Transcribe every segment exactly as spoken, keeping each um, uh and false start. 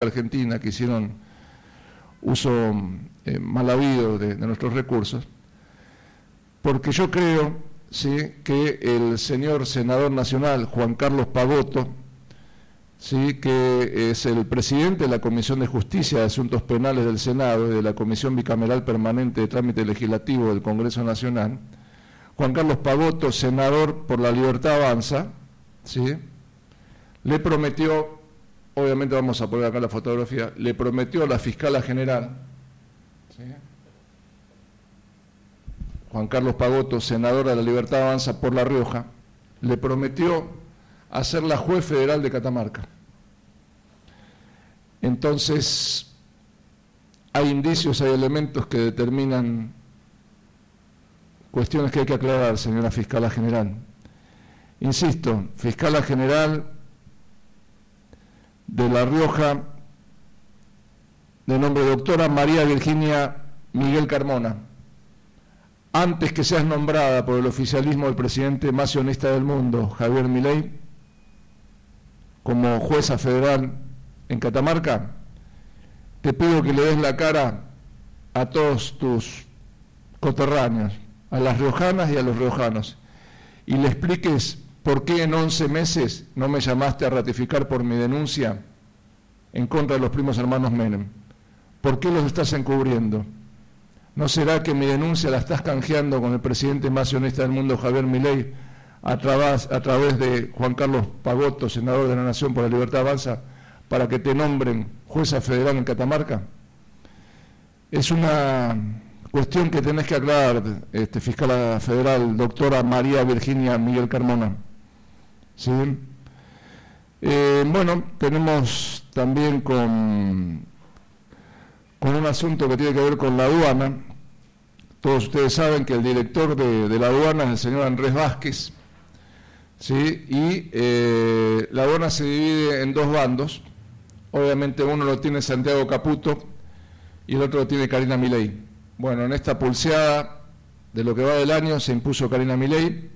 Argentina que hicieron uso eh, mal habido de, de nuestros recursos, porque yo creo, sí, que el señor senador nacional Juan Carlos Pagotto, sí, que es el presidente de la Comisión de Justicia de Asuntos Penales del Senado y de la Comisión Bicameral Permanente de Trámite Legislativo del Congreso Nacional, Juan Carlos Pagotto, senador por La Libertad Avanza, ¿sí?, le prometió, obviamente vamos a poner acá la fotografía, le prometió a la fiscala general, ¿sí?, Juan Carlos Pagotto, senador de La Libertad Avanza por La Rioja, le prometió a ser la juez federal de Catamarca. Entonces, hay indicios, hay elementos que determinan cuestiones que hay que aclarar, señora fiscala general. Insisto, fiscala general de La Rioja, de nombre doctora María Virginia Miguel Carmona, antes que seas nombrada por el oficialismo del presidente más sionista del mundo, Javier Milei, como jueza federal en Catamarca, te pido que le des la cara a todos tus coterráneos, a las riojanas y a los riojanos, y le expliques por qué en once meses no me llamaste a ratificar por mi denuncia en contra de los primos hermanos Menem. ¿Por qué los estás encubriendo? ¿No será que mi denuncia la estás canjeando con el presidente más sionista del mundo, Javier Milei, a través, a través de Juan Carlos Pagotto, senador de la Nación por la Libertad Avanza, para que te nombren jueza federal en Catamarca? Es una cuestión que tenés que aclarar, este, fiscal federal, doctora María Virginia Miguel Carmona. ¿Sí? Eh, bueno, tenemos también con, con un asunto que tiene que ver con la aduana. Todos ustedes saben que el director de, de la aduana es el señor Andrés Vázquez, ¿sí? Y eh, la aduana se divide en dos bandos. Obviamente uno lo tiene Santiago Caputo y el otro lo tiene Karina Milei. Bueno, en esta pulseada de lo que va del año se impuso Karina Milei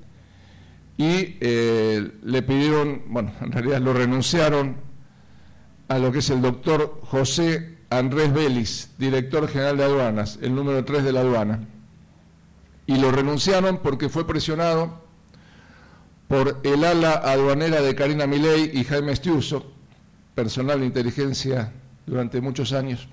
y eh, le pidieron, bueno, en realidad lo renunciaron a lo que es el doctor José Andrés Vélez, director general de aduanas, el número tres de la aduana. Y lo renunciaron porque fue presionado por el ala aduanera de Karina Milei y Jaime Estiuso, personal de inteligencia durante muchos años.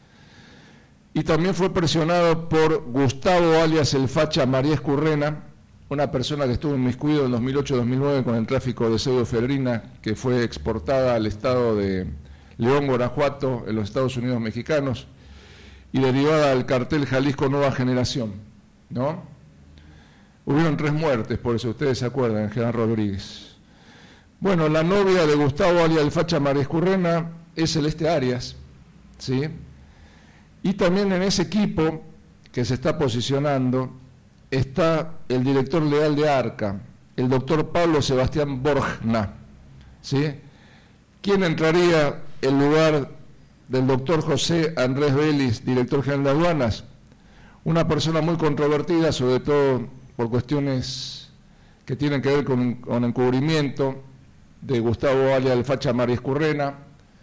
Y también fue presionado por Gustavo alias el Facha María Escurrena, una persona que estuvo inmiscuido en dos mil ocho dos mil nueve con el tráfico de pseudoefedrina que fue exportada al estado de León, Guanajuato, en los Estados Unidos mexicanos, y derivada al cartel Jalisco Nueva Generación, ¿no? Hubieron tres muertes, por eso ustedes se acuerdan, General Rodríguez. Bueno, la novia de Gustavo alias el Facha María Escurrena es Celeste Arias, ¿sí? Y también en ese equipo que se está posicionando está el director legal de ARCA, el doctor Pablo Sebastián Borgna, ¿sí? ¿Quién entraría en lugar del doctor José Andrés Vélez, director general de aduanas? Una persona muy controvertida, sobre todo por cuestiones que tienen que ver con, con encubrimiento de Gustavo alias el Facha María Escurrena,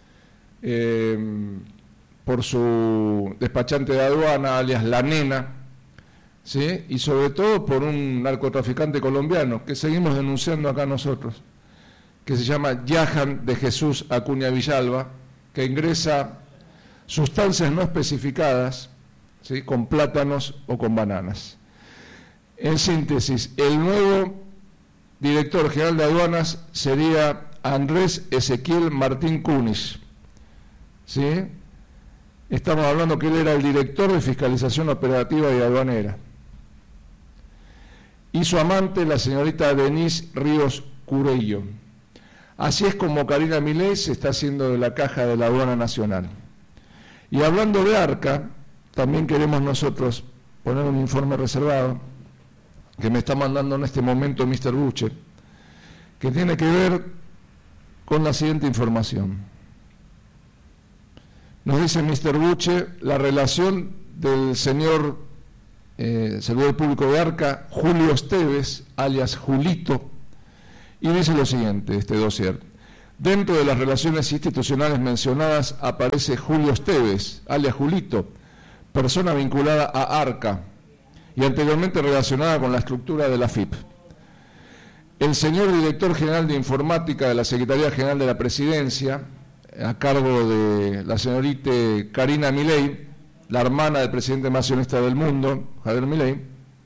eh, por su despachante de aduana, alias La Nena, ¿sí? Y sobre todo por un narcotraficante colombiano que seguimos denunciando acá nosotros, que se llama Yahan de Jesús Acuña Villalba, que ingresa sustancias no especificadas, ¿sí?, con plátanos o con bananas. En síntesis, el nuevo director general de aduanas sería Andrés Ezequiel Martín Kunis, ¿sí? Estamos hablando que él era el director de fiscalización operativa y aduanera. Y su amante, la señorita Denise Ríos Curello. Así es como Karina Milei se está haciendo de la caja de la aduana nacional. Y hablando de ARCA, también queremos nosotros poner un informe reservado que me está mandando en este momento mister Buche, que tiene que ver con la siguiente información. Nos dice mister Buche la relación del señor eh, servidor público de ARCA, Julio Esteves, alias Julito, y dice lo siguiente, este dossier. Dentro de las relaciones institucionales mencionadas aparece Julio Esteves, alias Julito, persona vinculada a ARCA y anteriormente relacionada con la estructura de la F I P. El señor director general de informática de la Secretaría General de la Presidencia, a cargo de la señorita Karina Milei, la hermana del presidente más sionista del mundo, Javier Milei,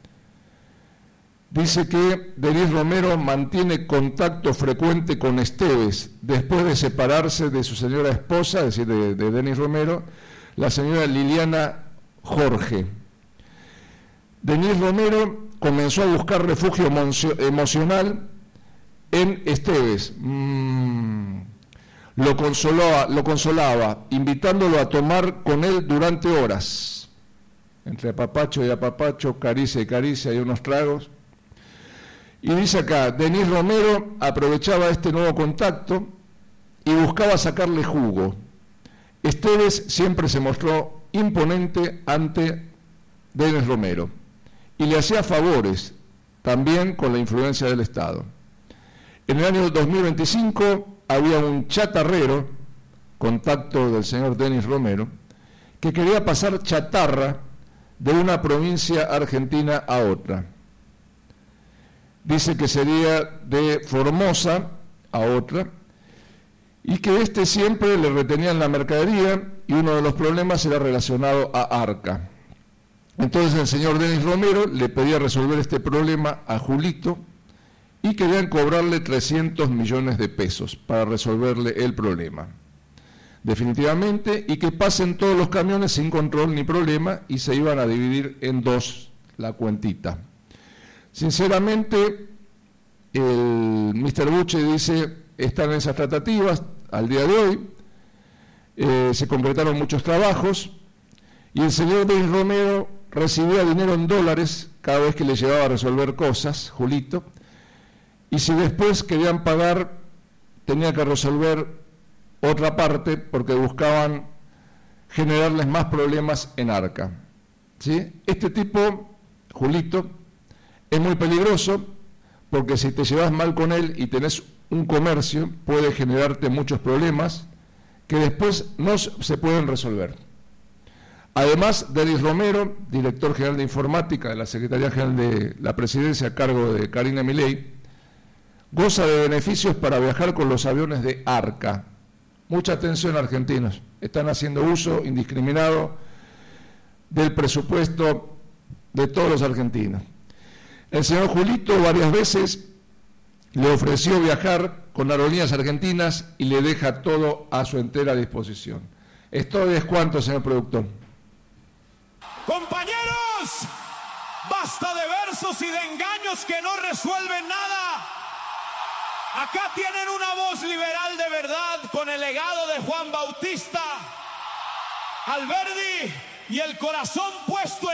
dice que Denis Romero mantiene contacto frecuente con Esteves después de separarse de su señora esposa, es decir, de, de Denis Romero, la señora Liliana Jorge. Denis Romero comenzó a buscar refugio emocional en Esteves. Mm, lo, consolaba, lo consolaba, invitándolo a tomar con él durante horas. Entre apapacho y apapacho, caricia y caricia y unos tragos. Y dice acá, Denis Romero aprovechaba este nuevo contacto y buscaba sacarle jugo. Esteves siempre se mostró imponente ante Denis Romero y le hacía favores, también con la influencia del Estado. En el año dos mil veinticinco había un chatarrero, contacto del señor Denis Romero, que quería pasar chatarra de una provincia argentina a otra. Dice que sería de Formosa a otra, y que éste siempre le retenían la mercadería, y uno de los problemas era relacionado a ARCA. Entonces el señor Denis Romero le pedía resolver este problema a Julito, y querían cobrarle trescientos millones de pesos para resolverle el problema. Definitivamente, y que pasen todos los camiones sin control ni problema, y se iban a dividir en dos la cuentita. Sinceramente, el mister Buche dice, están en esas tratativas al día de hoy, eh, se concretaron muchos trabajos, y el señor Denis Romero recibía dinero en dólares cada vez que le llevaba a resolver cosas, Julito, y si después querían pagar, tenía que resolver otra parte porque buscaban generarles más problemas en ARCA. ¿Sí? Este tipo, Julito, es muy peligroso porque si te llevas mal con él y tenés un comercio, puede generarte muchos problemas que después no se pueden resolver. Además, Denis Romero, director general de informática de la Secretaría General de la Presidencia a cargo de Karina Milei, goza de beneficios para viajar con los aviones de ARCA. Mucha atención, argentinos. Están haciendo uso indiscriminado del presupuesto de todos los argentinos. El señor Julito varias veces le ofreció viajar con aerolíneas argentinas y le deja todo a su entera disposición. ¿Esto es cuánto, señor productor? Compañeros, basta de versos y de engaños que no resuelven nada. Acá tienen una voz liberal de verdad con el legado de Juan Bautista Alberdi y el corazón puesto